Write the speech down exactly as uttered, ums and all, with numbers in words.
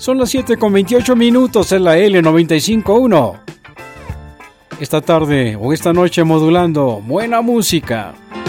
Son las siete con veintiocho minutos en la L noventa y cinco punto uno. Esta tarde o esta noche modulando buena música.